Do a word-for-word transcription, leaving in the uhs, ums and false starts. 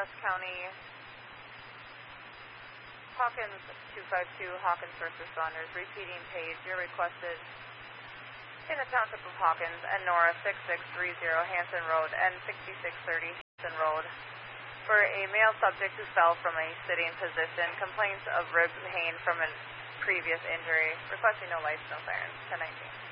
West County, Hawkins two five two, Hawkins First Responders, repeating page. You're requested in the Township of Hawkins, and Nora six six three zero Hanson Road, and sixty-six thirty Hanson Road, for a male subject who fell from a sitting position. Complaints of rib pain from a previous injury. Requesting no lights, no sirens. ten nineteen.